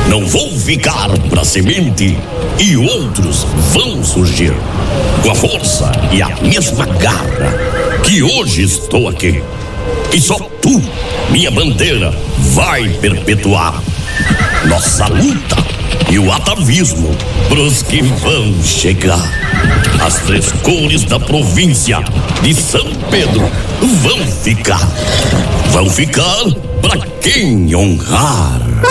Não vou ficar pra semente e outros vão surgir com a força e a mesma garra que hoje estou aqui. E só tu, minha bandeira, vai perpetuar nossa luta e o atavismo pros que vão chegar. As 3 cores da província de São Pedro vão ficar pra quem honrar.